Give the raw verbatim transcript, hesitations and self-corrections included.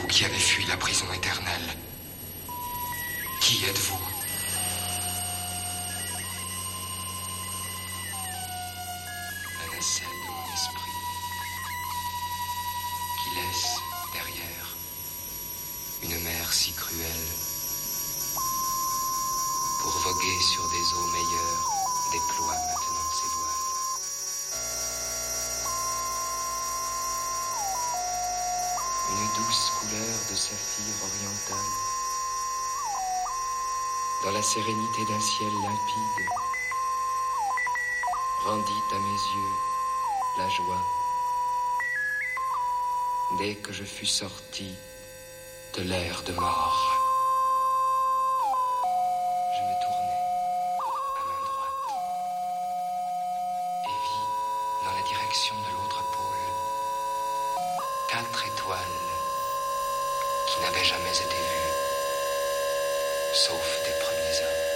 qui avez fui la prison éternelle, qui êtes-vous? La nacelle de mon esprit, qui laisse derrière une mer si cruelle, pour voguer sur des eaux meilleures, déploie maintenant ses voiles. Une douce couleur de saphir oriental, dans la sérénité d'un ciel limpide, rendit à mes yeux la joie. Dès que je fus sorti de l'air de mort, je me tournai à main droite et vis dans la direction de l'autre pôle quatre étoiles qui n'avaient jamais été vues, sauf des premiers hommes.